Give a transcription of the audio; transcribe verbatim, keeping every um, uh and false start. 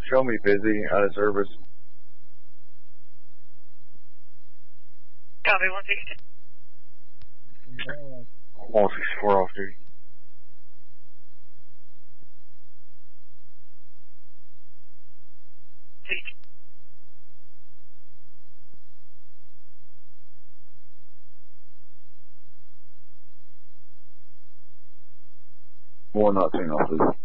Show me busy, out of service. Copy, one sixty. one sixty-four off duty. sixty. one nineteen off duty.